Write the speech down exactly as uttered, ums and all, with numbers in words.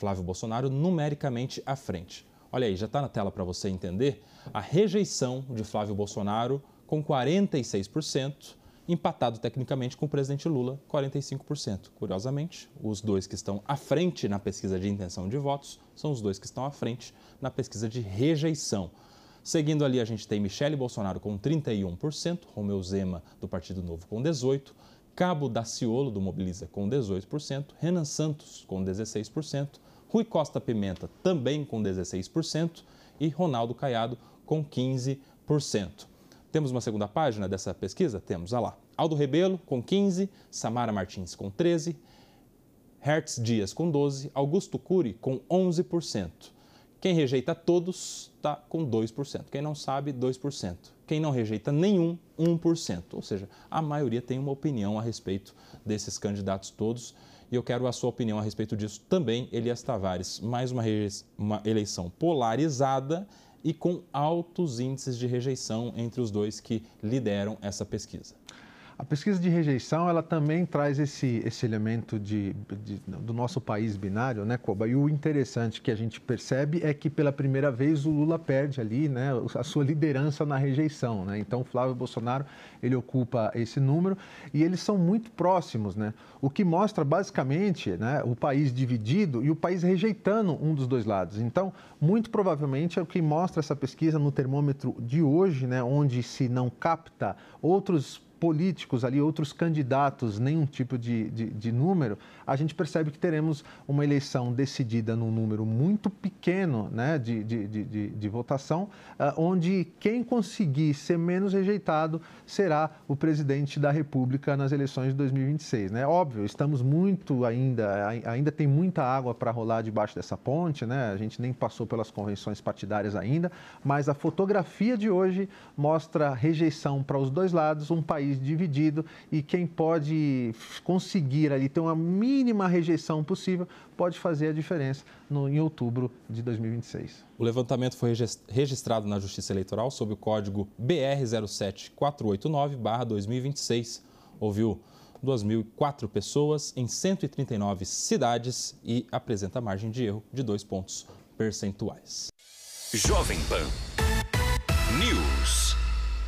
Flávio Bolsonaro numericamente à frente. Olha aí, já está na tela para você entender a rejeição de Flávio Bolsonaro com quarenta e seis por cento, empatado tecnicamente com o presidente Lula, quarenta e cinco por cento. Curiosamente, os dois que estão à frente na pesquisa de intenção de votos são os dois que estão à frente na pesquisa de rejeição. Seguindo ali, a gente tem Michele Bolsonaro com trinta e um por cento, Romeu Zema, do Partido Novo, com dezoito por cento, Cabo Daciolo, do Mobiliza, com dezoito por cento, Renan Santos, com dezesseis por cento, Rui Costa Pimenta, também com dezesseis por cento, e Ronaldo Caiado, com quinze por cento. Temos uma segunda página dessa pesquisa? Temos, olha lá. Aldo Rebelo, com quinze por cento, Samara Martins, com treze por cento, Hertz Dias, com doze por cento, Augusto Cury, com onze por cento. Quem rejeita todos está com dois por cento. Quem não sabe, dois por cento. Quem não rejeita nenhum, um por cento. Ou seja, a maioria tem uma opinião a respeito desses candidatos todos. E eu quero a sua opinião a respeito disso também, Elias Tavares. Mais uma, uma eleição polarizada e com altos índices de rejeição entre os dois que lideram essa pesquisa. A pesquisa de rejeição, ela também traz esse, esse elemento de, de, do nosso país binário, né, Koba? E o interessante que a gente percebe é que pela primeira vez o Lula perde ali, né, a sua liderança na rejeição, né? Então o Flávio Bolsonaro, ele ocupa esse número e eles são muito próximos, né? O que mostra basicamente, né, o país dividido e o país rejeitando um dos dois lados. Então, muito provavelmente é o que mostra essa pesquisa no termômetro de hoje, né, onde se não capta outros políticos ali, outros candidatos, nenhum tipo de, de, de número, a gente percebe que teremos uma eleição decidida num número muito pequeno, né, de, de, de, de votação, uh, onde quem conseguir ser menos rejeitado será o presidente da República nas eleições de dois mil e vinte e seis. Né? Óbvio, estamos muito ainda, ainda tem muita água para rolar debaixo dessa ponte, né? A gente nem passou pelas convenções partidárias ainda, mas a fotografia de hoje mostra rejeição para os dois lados, um país dividido e quem pode conseguir ali ter uma mínima rejeição possível pode fazer a diferença no, em outubro de dois mil e vinte e seis. O levantamento foi registrado na Justiça Eleitoral sob o código B R zero sete quatro oito nove barra dois mil e vinte e seis. Ouviu duas mil e quatro pessoas em cento e trinta e nove cidades e apresenta margem de erro de dois pontos percentuais. Jovem Pan News.